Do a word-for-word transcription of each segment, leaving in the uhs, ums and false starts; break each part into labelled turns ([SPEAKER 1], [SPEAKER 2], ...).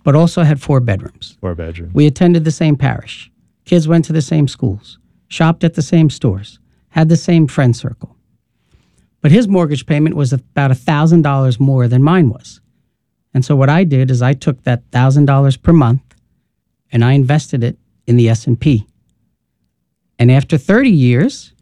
[SPEAKER 1] but also had four bedrooms.
[SPEAKER 2] Four bedrooms.
[SPEAKER 1] We attended the same parish. Kids went to the same schools, shopped at the same stores, had the same friend circle. But his mortgage payment was about one thousand dollars more than mine was. And so what I did is I took that one thousand dollars per month and I invested it in the S and P. And after thirty years,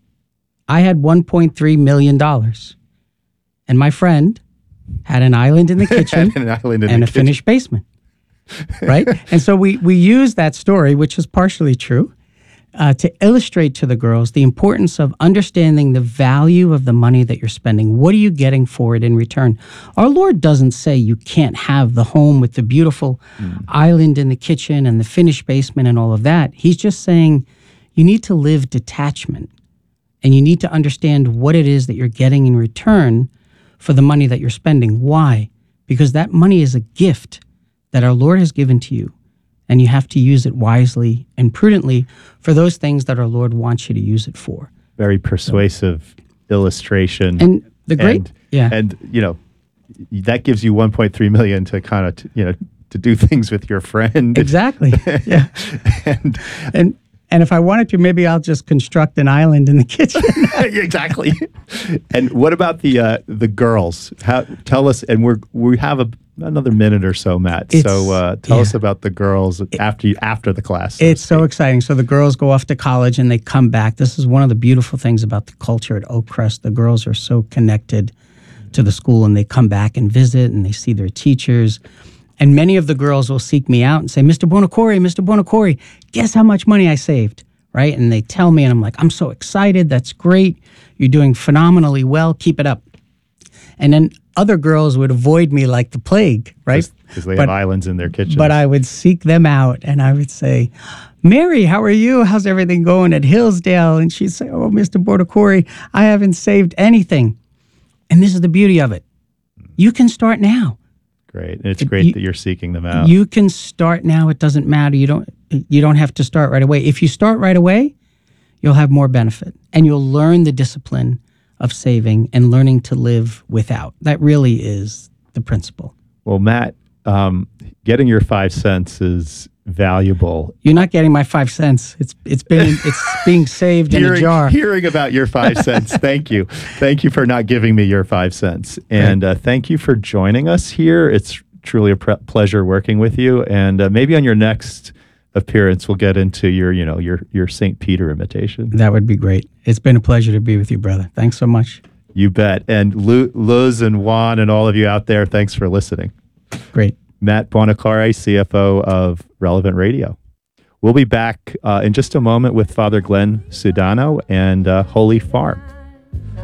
[SPEAKER 1] I had one point three million dollars. And my friend had an island in the kitchen
[SPEAKER 2] an island in
[SPEAKER 1] and
[SPEAKER 2] the
[SPEAKER 1] a
[SPEAKER 2] kitchen.
[SPEAKER 1] finished basement. Right? And so we, we use that story, which is partially true, uh, to illustrate to the girls the importance of understanding the value of the money that you're spending. What are you getting for it in return? Our Lord doesn't say you can't have the home with the beautiful mm. island in the kitchen and the finished basement and all of that. He's just saying you need to live detachment, and you need to understand what it is that you're getting in return for the money that you're spending. Why? Because that money is a gift that our Lord has given to you, and you have to use it wisely and prudently for those things that our Lord wants you to use it for.
[SPEAKER 2] Very persuasive so, illustration.
[SPEAKER 1] And the great,
[SPEAKER 2] and,
[SPEAKER 1] yeah.
[SPEAKER 2] And, you know, that gives you one point three million dollars to kind of, you know, to do things with your friend.
[SPEAKER 1] Exactly. Yeah.
[SPEAKER 2] and,
[SPEAKER 1] and, And if I wanted to, maybe I'll just construct an island in the kitchen.
[SPEAKER 2] Exactly. And what about the uh, the girls? How, tell us, and we're we have a, another minute or so, Matt.
[SPEAKER 1] It's,
[SPEAKER 2] so uh, tell
[SPEAKER 1] yeah.
[SPEAKER 2] us about the girls after you, after the class. So
[SPEAKER 1] it's so exciting. So the girls go off to college and they come back. This is one of the beautiful things about the culture at Oakcrest. The girls are so connected to the school, and they come back and visit, and they see their teachers. And many of the girls will seek me out and say, Mister Buonocore, Mister Buonocore, guess how much money I saved, right? And they tell me, and I'm like, I'm so excited. That's great. You're doing phenomenally well. Keep it up. And then other girls would avoid me like the plague, right?
[SPEAKER 2] Because they but, have islands in their kitchen.
[SPEAKER 1] But I would seek them out, and I would say, Mary, how are you? How's everything going at Hillsdale? And she'd say, oh, Mister Buonocore, I haven't saved anything. And this is the beauty of it. You can start now.
[SPEAKER 2] Great. And it's great you, that you're seeking them out.
[SPEAKER 1] You can start now. It doesn't matter. You don't you don't have to start right away. If you start right away, you'll have more benefit, and you'll learn the discipline of saving and learning to live without. That really is the principle.
[SPEAKER 2] Well, Matt, um, getting your five cents is valuable.
[SPEAKER 1] You're not getting my five cents. It's it's been it's being saved
[SPEAKER 2] hearing,
[SPEAKER 1] in a jar.
[SPEAKER 2] Hearing about your five cents. Thank you. Thank you for not giving me your five cents. And uh, thank you for joining us here. It's truly a pre- pleasure working with you. And uh, maybe on your next appearance, we'll get into your, you know, your your Saint Peter imitation.
[SPEAKER 1] That would be great. It's been a pleasure to be with you, brother. Thanks so much.
[SPEAKER 2] You bet. And Lu- Luz and Juan and all of you out there, thanks for listening.
[SPEAKER 1] Great.
[SPEAKER 2] Matt Buonocore, C F O of Relevant Radio. We'll be back uh, in just a moment with Father Glenn Sudano and uh, Holy Farm.